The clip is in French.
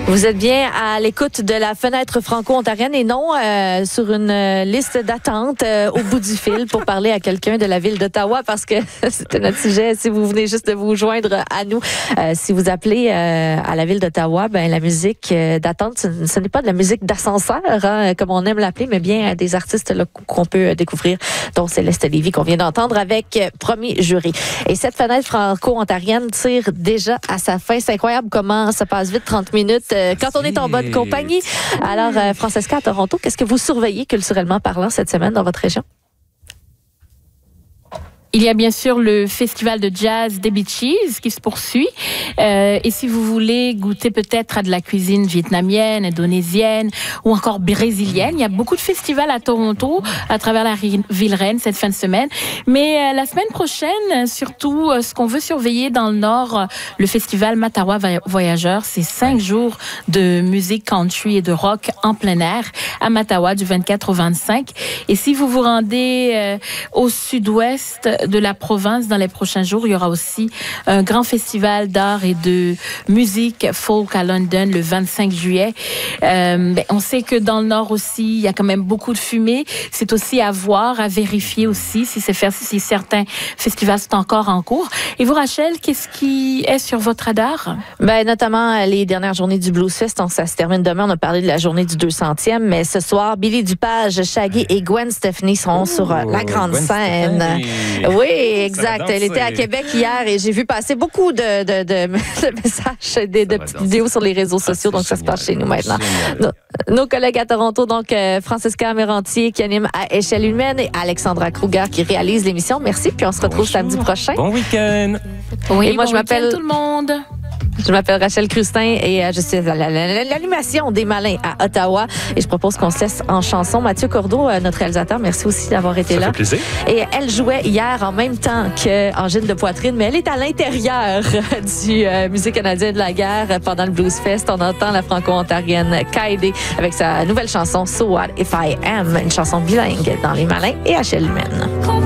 Vous êtes bien à l'écoute de la fenêtre franco-ontarienne et non sur une liste d'attente au bout du fil pour parler à quelqu'un de la ville d'Ottawa parce que c'était notre sujet. Si vous venez juste de vous joindre à nous, si vous appelez à la ville d'Ottawa, ben la musique d'attente, ce n'est pas de la musique d'ascenseur, hein, comme on aime l'appeler, mais bien des artistes là, qu'on peut découvrir, dont Céleste Lévy qu'on vient d'entendre avec Premier Jury. Et cette fenêtre franco-ontarienne tire déjà à sa fin. C'est incroyable comment ça passe vite, 30 minutes. Quand on est en bonne compagnie. Alors, Francesca, à Toronto, qu'est-ce que vous surveillez culturellement parlant cette semaine dans votre région? Il y a bien sûr le festival de jazz des Beaches qui se poursuit. Et si vous voulez goûter peut-être à de la cuisine vietnamienne, indonésienne ou encore brésilienne, il y a beaucoup de festivals à Toronto à travers la ville reine cette fin de semaine. Mais la semaine prochaine, surtout, ce qu'on veut surveiller dans le Nord, le festival Mattawa Voyageurs, c'est 5 jours de musique country et de rock en plein air à Mattawa du 24 au 25. Et si vous vous rendez au sud-ouest de la province dans les prochains jours, il y aura aussi un grand festival d'art et de musique folk à London le 25 juillet. On sait que dans le Nord aussi, il y a quand même beaucoup de fumée. C'est aussi à voir, à vérifier aussi si certains festivals sont encore en cours. Et vous, Rachel, qu'est-ce qui est sur votre radar? Notamment les dernières journées du Blues Fest. Donc, ça se termine demain. On a parlé de la journée du 200e, mais ce soir, Billy Dupage, Shaggy et Gwen Stefani seront sur la grande scène. Oui, exact. Elle était à Québec hier et j'ai vu passer beaucoup de messages, de petites vidéos sur les réseaux sociaux. Donc, ça se passe chez nous maintenant. Nos collègues à Toronto, donc Francesca Amérantier qui anime à Échelle humaine et Alexandra Kruger qui réalise l'émission. Merci, puis on se retrouve samedi prochain. Bon week-end. Oui, et moi, je m'appelle tout le monde. Je m'appelle Rachel Crustin et je suis à l'animation des Malins à Ottawa. Et je propose qu'on se laisse en chanson. Mathieu Cordeau, notre réalisateur, merci aussi d'avoir été là. Ça fait plaisir. Et elle jouait hier en même temps qu'Angine de Poitrine, mais elle est à l'intérieur du Musée canadien de la guerre pendant le Blues Fest. On entend la franco-ontarienne Kaede avec sa nouvelle chanson So What If I Am, une chanson bilingue dans Les Malins et HL Humaine.